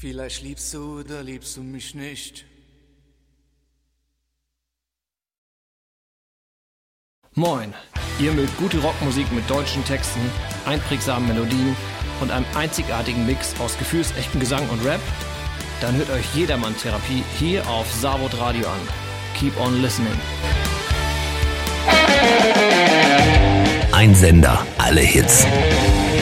Vielleicht liebst du oder liebst du mich nicht. Moin, ihr mögt gute Rockmusik mit deutschen Texten, einprägsamen Melodien und einem einzigartigen Mix aus gefühlsechtem Gesang und Rap? Dann hört euch Jedermann-Therapie hier auf Savod Radio an. Keep on listening. Ein Sender, alle Hits.